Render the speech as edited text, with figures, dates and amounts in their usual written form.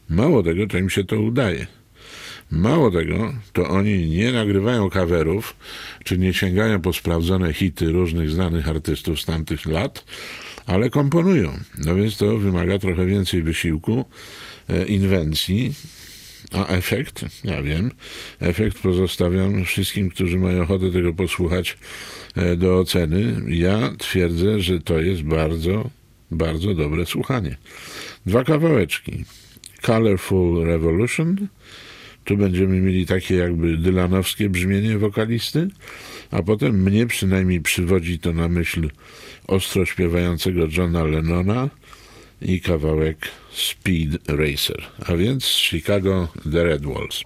Mało tego, to im się to udaje. Mało tego, to oni nie nagrywają coverów, czy nie sięgają po sprawdzone hity różnych znanych artystów z tamtych lat, ale komponują. No więc to wymaga trochę więcej wysiłku, inwencji, a efekt, ja wiem, efekt pozostawiam wszystkim, którzy mają ochotę tego posłuchać, do oceny. Ja twierdzę, że to jest bardzo, bardzo dobre słuchanie. 2 kawałeczki. Colorful Revolution. Tu będziemy mieli takie jakby dylanowskie brzmienie wokalisty, a potem mnie przynajmniej przywodzi to na myśl ostro śpiewającego Johna Lennona i kawałek Speed Racer, a więc z Chicago The Red Walls.